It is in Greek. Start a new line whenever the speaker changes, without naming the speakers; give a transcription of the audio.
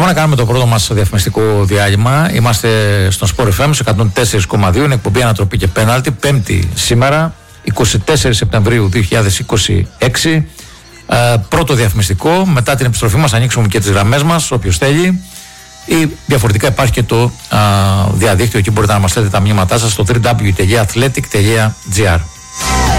να κάνουμε το πρώτο μας διαφημιστικό διάλειμμα. Είμαστε στον Sport FM 104,2. Είναι εκπομπή Ανατροπή και Πέναλτι. Πέμπτη σήμερα, 24 Σεπτεμβρίου 2026. Πρώτο διαφημιστικό. Μετά την επιστροφή μας ανοίξουμε και τις γραμμές μας, όποιος θέλει. Ή διαφορετικά υπάρχει και το διαδίκτυο. Εκεί μπορείτε να μας στέλνετε τα μηνύματά σας στο www.athletic.gr.